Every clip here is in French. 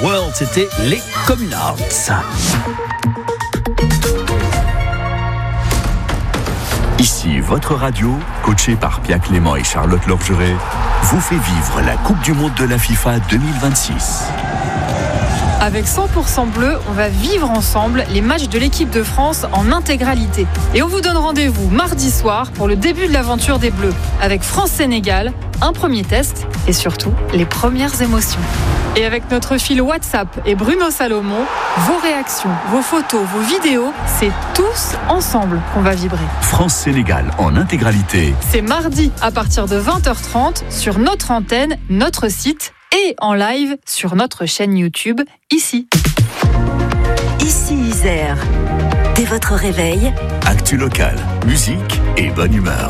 World, c'était les Communards. Ici, votre radio, coachée par Pierre Clément et Charlotte Lorgeret, vous fait vivre la Coupe du Monde de la FIFA 2026. Avec 100% bleu, on va vivre ensemble les matchs de l'équipe de France en intégralité. Et on vous donne rendez-vous mardi soir pour le début de l'aventure des Bleus, avec France-Sénégal, un premier test et surtout les premières émotions. Et avec notre fil WhatsApp et Bruno Salomon, vos réactions, vos photos, vos vidéos, c'est tous ensemble qu'on va vibrer. France-Sénégal en intégralité. C'est mardi à partir de 20h30 sur notre antenne, notre site et en live sur notre chaîne YouTube, ici. Ici Isère. Dès votre réveil, Actu locale, musique et bonne humeur.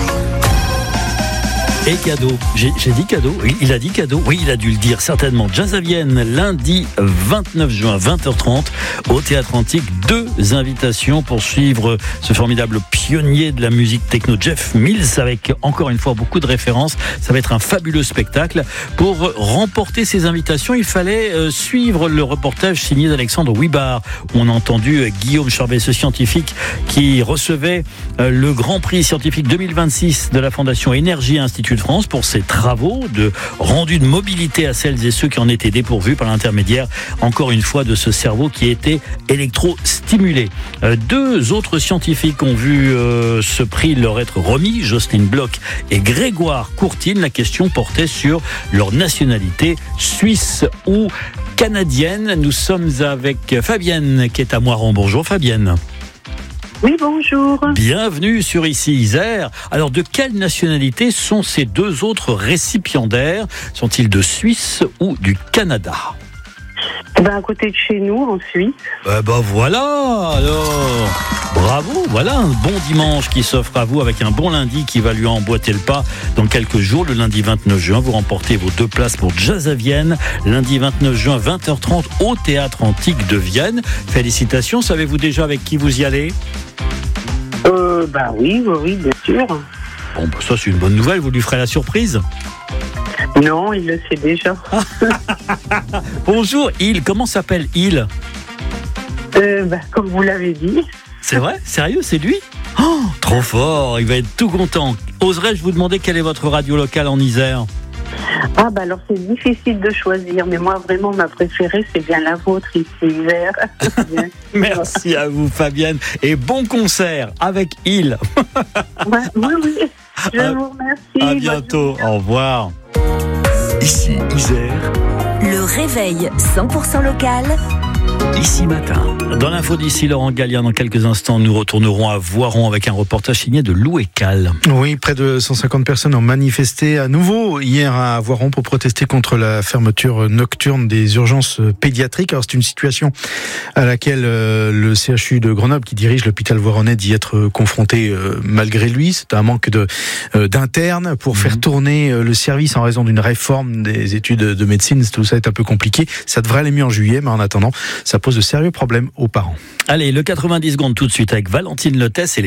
Et cadeau, j'ai dit cadeau, oui, il a dit cadeau, oui, il a dû le dire certainement. Jazz à Vienne, lundi 29 juin, 20h30, au Théâtre Antique. 2 invitations pour suivre ce formidable pionnier de la musique techno, Jeff Mills, avec encore une fois beaucoup de références. Ça va être un fabuleux spectacle. Pour remporter ces invitations, il fallait suivre le reportage signé d'Alexandre Wibard, où on a entendu Guillaume Charvet, ce scientifique qui recevait le Grand Prix scientifique 2026 de la Fondation Énergie Institut de France pour ses travaux de rendu de mobilité à celles et ceux qui en étaient dépourvus par l'intermédiaire, encore une fois, de ce cerveau qui était électro-stimulé. 2 autres scientifiques ont vu ce prix leur être remis, Jocelyne Bloch et Grégoire Courtine. La question portait sur leur nationalité, suisse ou canadienne. Nous sommes avec Fabienne qui est à Moiran. Bonjour Fabienne. Oui, bonjour. Bienvenue sur Ici Isère. Alors, de quelle nationalité sont ces 2 autres récipiendaires ? Sont-ils de Suisse ou du Canada ? À côté de chez nous, en Suisse. Voilà, alors bravo, voilà un bon dimanche qui s'offre à vous avec un bon lundi qui va lui emboîter le pas dans quelques jours. Le lundi 29 juin, vous remportez vos 2 places pour Jazz à Vienne. Lundi 29 juin, 20h30 au Théâtre Antique de Vienne. Félicitations, savez-vous déjà avec qui vous y allez ? Oui, bien sûr. Bon, ça c'est une bonne nouvelle, vous lui ferez la surprise ? Non, il le sait déjà. Bonjour, comment s'appelle il ? Comme vous l'avez dit. C'est vrai ? Sérieux, c'est lui ? Oh, trop fort, il va être tout content. Oserais-je vous demander quelle est votre radio locale en Isère ? Alors c'est difficile de choisir, mais moi vraiment ma préférée c'est bien la vôtre ici Isère. Merci à vous Fabienne et bon concert avec il. Oui, je vous remercie. À bientôt, au revoir. Ici Isère. le réveil 100% local. Ici matin. Dans l'info d'ici, Laurent Gallia, dans quelques instants, nous retournerons à Voiron avec un reportage signé de Lou et Cal. Oui, près de 150 personnes ont manifesté à nouveau hier à Voiron pour protester contre la fermeture nocturne des urgences pédiatriques. Alors c'est une situation à laquelle le CHU de Grenoble, qui dirige l'hôpital voironnais, dit être confronté malgré lui. C'est un manque d'internes pour faire tourner le service en raison d'une réforme des études de médecine. Tout ça est un peu compliqué. Ça devrait aller mieux en juillet, mais en attendant, ça pose de sérieux problèmes aux parents. Allez, le 90 secondes tout de suite avec Valentine Lotès et